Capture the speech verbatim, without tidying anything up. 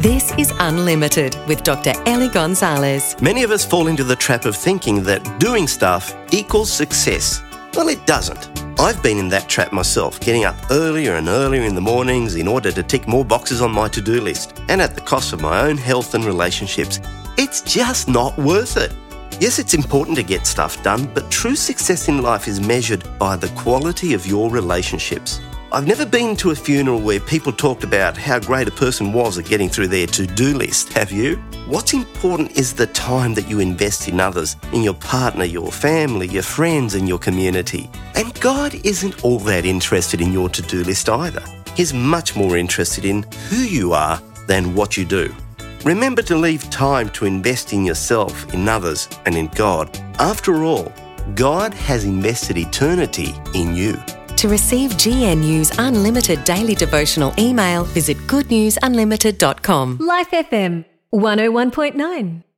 This is Unlimited with Doctor Ellie Gonzalez. Many of us fall into the trap of thinking that doing stuff equals success. Well, it doesn't. I've been in that trap myself, getting up earlier and earlier in the mornings in order to tick more boxes on my to-do list, and at the cost of my own health and relationships. It's just not worth it. Yes, it's important to get stuff done, but true success in life is measured by the quality of your relationships. I've never been to a funeral where people talked about how great a person was at getting through their to-do list, have you? What's important is the time that you invest in others, in your partner, your family, your friends and your community. And God isn't all that interested in your to-do list either. He's much more interested in who you are than what you do. Remember to leave time to invest in yourself, in others and in God. After all, God has invested eternity in you. To receive G N U's unlimited daily devotional email, visit good news unlimited dot com. Life F M one oh one point nine.